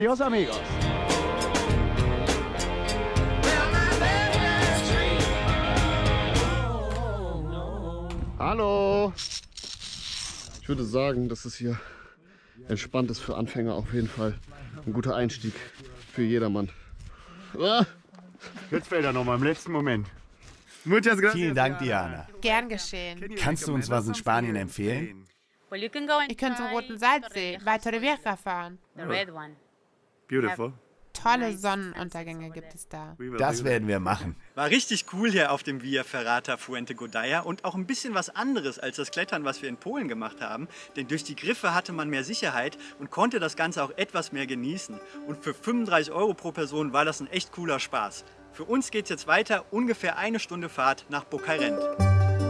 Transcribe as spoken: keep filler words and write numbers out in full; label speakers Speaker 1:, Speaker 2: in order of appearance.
Speaker 1: Adios, amigos.
Speaker 2: Hallo! Ich würde sagen, dass es hier entspannt ist für Anfänger auf jeden Fall. Ein guter Einstieg für jedermann. Ah.
Speaker 1: Jetzt fällt er noch mal im letzten Moment.
Speaker 3: Vielen Dank, Diana.
Speaker 4: Gern geschehen.
Speaker 3: Kannst du uns was in Spanien empfehlen?
Speaker 4: Ihr könnt zum Roten Salzsee, weiter Riviera fahren.
Speaker 3: Beautiful.
Speaker 4: Tolle Sonnenuntergänge gibt es da.
Speaker 3: Das werden wir machen.
Speaker 5: War richtig cool hier auf dem Via Ferrata Fuente Godaya und auch ein bisschen was anderes als das Klettern, was wir in Polen gemacht haben. Denn durch die Griffe hatte man mehr Sicherheit und konnte das Ganze auch etwas mehr genießen. Und für fünfunddreißig Euro pro Person war das ein echt cooler Spaß. Für uns geht's jetzt weiter, ungefähr eine Stunde Fahrt nach Bocairent.